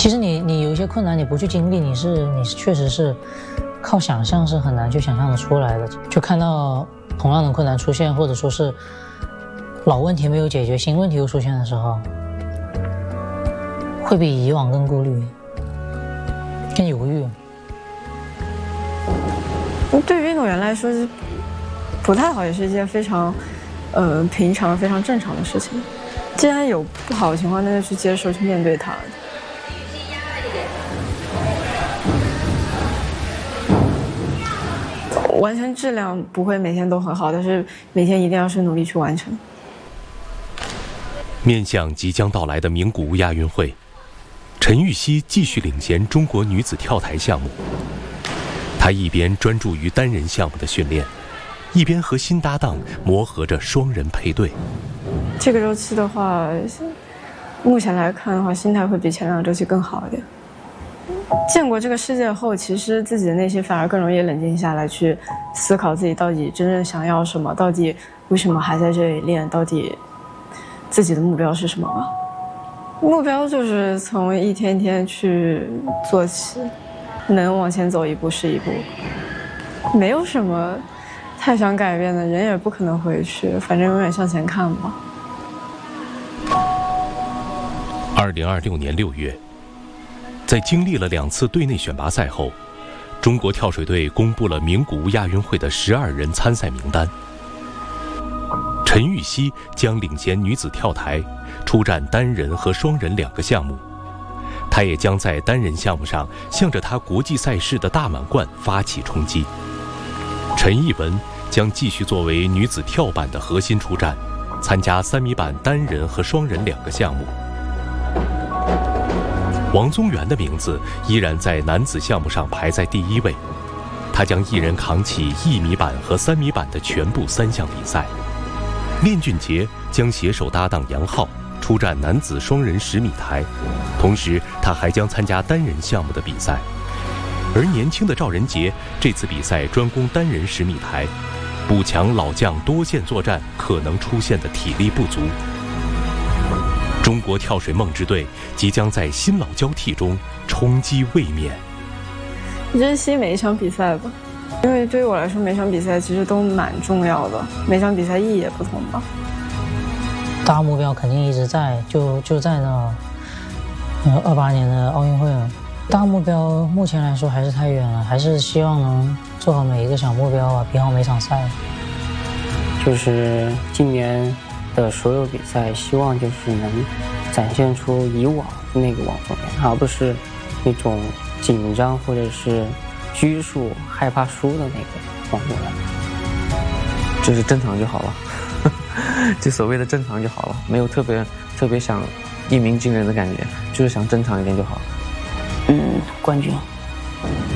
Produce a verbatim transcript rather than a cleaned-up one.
其实你你有一些困难，你不去经历，你是你是确实是靠想象是很难去想象的出来的。就看到同样的困难出现，或者说是老问题没有解决，新问题又出现的时候，会比以往更顾虑，更犹豫。 对于运动员来说，不太好也是一件非常呃平常、非常正常的事情。既然有不好的情况，那就去接受、去面对它。完成质量不会每天都很好，但是每天一定要是努力去完成。 面向即将到来的名古屋亚运会，陈芋汐继续领衔中国女子跳台项目。她一边专注于单人项目的训练，一边和新搭档磨合着双人配对。 这个周期的话，目前来看的话，心态会比前两个周期更好一点。见过这个世界后，其实自己的内心反而更容易冷静下来，去思考自己到底真正想要什么，到底为什么还在这里练，到底自己的目标是什么吧。目标就是从一天天去做起，能往前走一步是一步，没有什么太想改变的，人也不可能回去，反正永远向前看吧。 二零二六年六月，在经历了两次队内选拔赛后，中国跳水队公布了名古屋亚运会的十二人参赛名单。陈芋汐将领衔女子跳台，出战单人和双人两个项目。她也将在单人项目上向着她国际赛事的大满贯发起冲击。陈艺文将继续作为女子跳板的核心出战，参加三米板单人和双人两个项目。王宗源的名字依然在男子项目上排在第一位，他将一人扛起一米板和三米板的全部三项比赛。练俊杰将携手搭档杨昊出战男子双人十米台，同时他还将参加单人项目的比赛。而年轻的赵仁杰这次比赛专攻单人十米台，补强老将多线作战可能出现的体力不足。中国跳水梦之队即将在新老交替中冲击卫冕。 珍惜每一场比赛吧，因为对于我来说，每场比赛其实都蛮重要的，每场比赛意义也不同吧。 大目标肯定一直在，就就在那，呃，二八年的奥运会了。大目标目前来说还是太远了，还是希望能做好每一个小目标啊，比好每场赛。 就是今年的所有比赛，希望就是能展现出以往那个王宗源，而不是那种紧张或者是拘束、害怕输的那个王宗源。 就是正常就好了，就所谓的正常就好了，没有特别特别想一鸣惊人的感觉，就是想正常一点就好。 嗯，冠军。